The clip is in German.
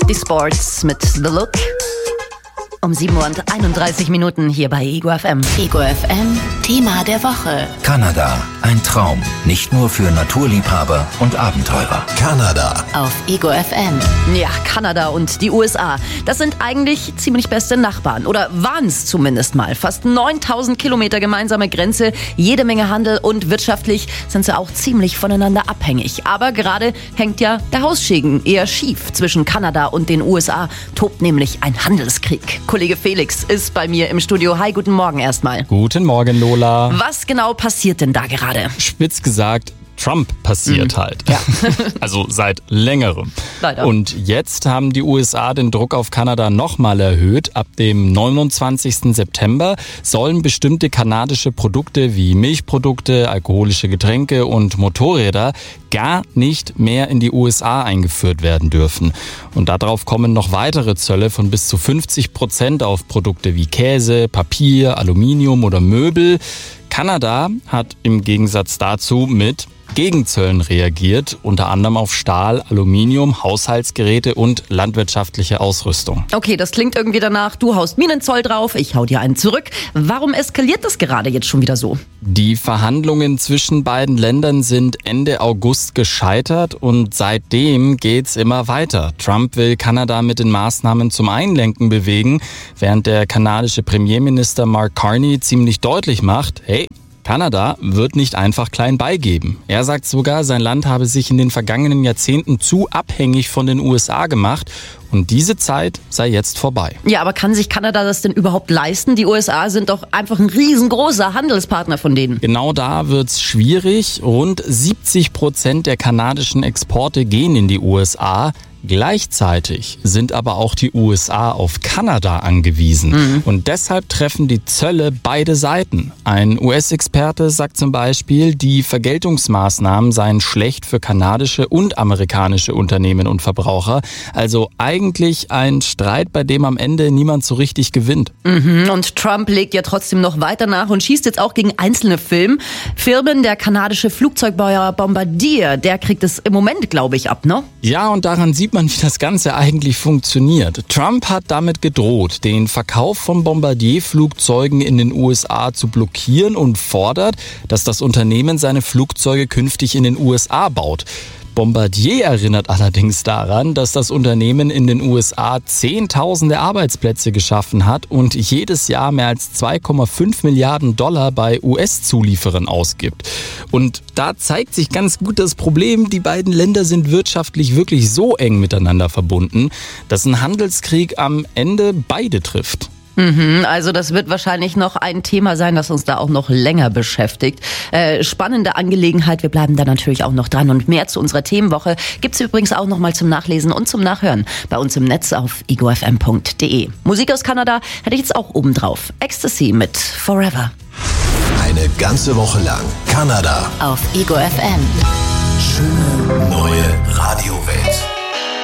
Die Sports mit The Look. Um 7:31 Uhr hier bei Ego FM. Ego FM, Thema der Woche. Kanada, ein Traum. Nicht nur für Naturliebhaber und Abenteurer. Kanada. Auf Ego FM. Ja, Kanada und die USA. Das sind eigentlich ziemlich beste Nachbarn. Oder waren es zumindest mal. Fast 9000 Kilometer gemeinsame Grenze, jede Menge Handel und wirtschaftlich sind sie auch ziemlich voneinander abhängig. Aber gerade hängt ja der Haussegen eher schief. Zwischen Kanada und den USA tobt nämlich ein Handelskrieg. Kollege Felix ist bei mir im Studio. Hi, guten Morgen erstmal. Guten Morgen, Lola. Was genau passiert denn da gerade? Spitz gesagt, Trump passiert halt. Ja. Also seit längerem. Leider. Und jetzt haben die USA den Druck auf Kanada nochmal erhöht. Ab dem 29. September sollen bestimmte kanadische Produkte wie Milchprodukte, alkoholische Getränke und Motorräder gar nicht mehr in die USA eingeführt werden dürfen. Und darauf kommen noch weitere Zölle von bis zu 50% auf Produkte wie Käse, Papier, Aluminium oder Möbel. Kanada hat im Gegensatz dazu mit Gegenzöllen reagiert, unter anderem auf Stahl, Aluminium, Haushaltsgeräte und landwirtschaftliche Ausrüstung. Okay, das klingt irgendwie danach, du haust mir einen Zoll drauf, ich hau dir einen zurück. Warum eskaliert das gerade jetzt schon wieder so? Die Verhandlungen zwischen beiden Ländern sind Ende August gescheitert und seitdem geht's immer weiter. Trump will Kanada mit den Maßnahmen zum Einlenken bewegen, während der kanadische Premierminister Mark Carney ziemlich deutlich macht, hey, Kanada wird nicht einfach klein beigeben. Er sagt sogar, sein Land habe sich in den vergangenen Jahrzehnten zu abhängig von den USA gemacht und diese Zeit sei jetzt vorbei. Ja, aber kann sich Kanada das denn überhaupt leisten? Die USA sind doch einfach ein riesengroßer Handelspartner von denen. Genau da wird's schwierig. Rund 70% der kanadischen Exporte gehen in die USA. Gleichzeitig sind aber auch die USA auf Kanada angewiesen. Und deshalb treffen die Zölle beide Seiten. Ein US-Experte sagt zum Beispiel, die Vergeltungsmaßnahmen seien schlecht für kanadische und amerikanische Unternehmen und Verbraucher. Also eigentlich ein Streit, bei dem am Ende niemand so richtig gewinnt. Und Trump legt ja trotzdem noch weiter nach und schießt jetzt auch gegen einzelne Firmen. Der kanadische Flugzeugbauer Bombardier, der kriegt es im Moment, glaube ich, ab, ne? Ja, und daran sieht man, wie das Ganze eigentlich funktioniert. Trump hat damit gedroht, den Verkauf von Bombardier-Flugzeugen in den USA zu blockieren und fordert, dass das Unternehmen seine Flugzeuge künftig in den USA baut. Bombardier erinnert allerdings daran, dass das Unternehmen in den USA Zehntausende Arbeitsplätze geschaffen hat und jedes Jahr mehr als 2,5 Milliarden Dollar bei US-Zulieferern ausgibt. Und da zeigt sich ganz gut das Problem, die beiden Länder sind wirtschaftlich wirklich so eng miteinander verbunden, dass ein Handelskrieg am Ende beide trifft. Also das wird wahrscheinlich noch ein Thema sein, das uns da auch noch länger beschäftigt. Spannende Angelegenheit, wir bleiben da natürlich auch noch dran. Und mehr zu unserer Themenwoche gibt's übrigens auch noch mal zum Nachlesen und zum Nachhören bei uns im Netz auf egofm.de. Musik aus Kanada hätte ich jetzt auch oben drauf. Ecstasy mit Forever. Eine ganze Woche lang Kanada. Auf Ego FM. Schöne neue Radiowelt.